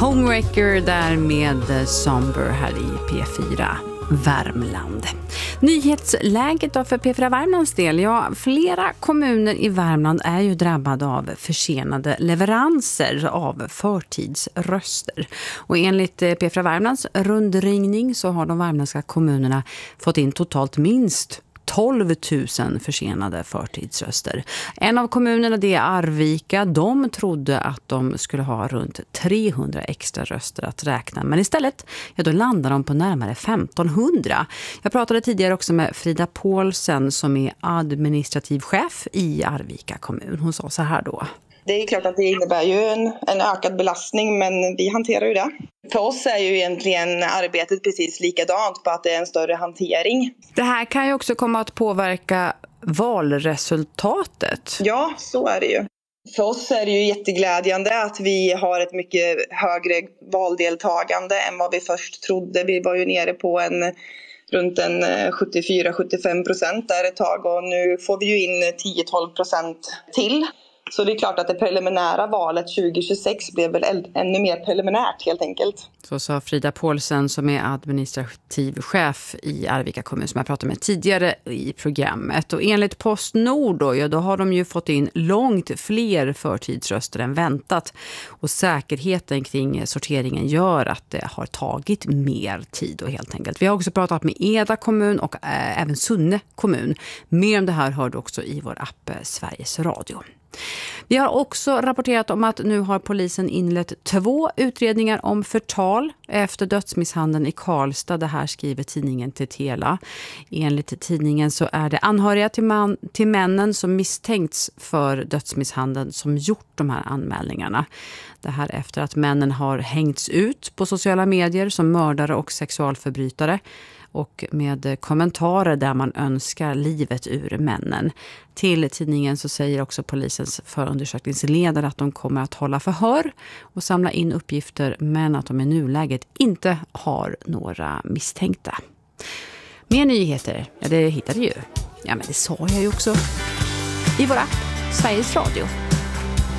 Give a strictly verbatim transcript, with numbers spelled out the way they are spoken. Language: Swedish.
Homewrecker där med Somber här i P fyra Värmland. Nyhetsläget då för P fyra Värmlands del. Ja, flera kommuner i Värmland är ju drabbade av försenade leveranser av förtidsröster. Och enligt P fyra Värmlands rundringning så har de värmländska kommunerna fått in totalt minst tolv tusen försenade förtidsröster. En av kommunerna, det är Arvika. De trodde att de skulle ha runt trehundra extra röster att räkna. Men istället, ja, då landar de på närmare femtonhundra. Jag pratade tidigare också med Frida Paulsen som är administrativ chef i Arvika kommun. Hon sa så här då. Det är klart att det innebär ju en, en ökad belastning, men vi hanterar ju det. För oss är ju egentligen arbetet precis likadant, på att det är en större hantering. Det här kan ju också komma att påverka valresultatet. Ja, så är det ju. För oss är det ju jätteglädjande att vi har ett mycket högre valdeltagande än vad vi först trodde. Vi var ju nere på en runt en sjuttiofyra till sjuttiofem procent där ett tag, och nu får vi ju in tio till tolv procent till. Så det är klart att det preliminära valet tjugo tjugosex blev väl ännu mer preliminärt helt enkelt. Så sa Frida Paulsen som är administrativ chef i Arvika kommun som jag pratade med tidigare i programmet. Och enligt Postnord då, ja, då har de ju fått in långt fler förtidsröster än väntat. Och säkerheten kring sorteringen gör att det har tagit mer tid och helt enkelt. Vi har också pratat med Eda kommun och äh, även Sunne kommun. Mer om det här hör du också i vår app Sveriges Radio. Vi har också rapporterat om att nu har polisen inlett två utredningar om förtal efter dödsmisshandeln i Karlstad. Det här skriver tidningen till Tela. Enligt tidningen så är det anhöriga till, man, till männen som misstänkts för dödsmisshandeln som gjort de här anmälningarna. Det här efter att männen har hängts ut på sociala medier som mördare och sexualförbrytare. Och med kommentarer där man önskar livet ur männen. Till tidningen så säger också polisens förundersökningsledare att de kommer att hålla förhör och samla in uppgifter, men att de i nuläget inte har några misstänkta. Mer nyheter, ja, det hittar du ju. Ja, men det sa jag ju också i vår app Sveriges Radio.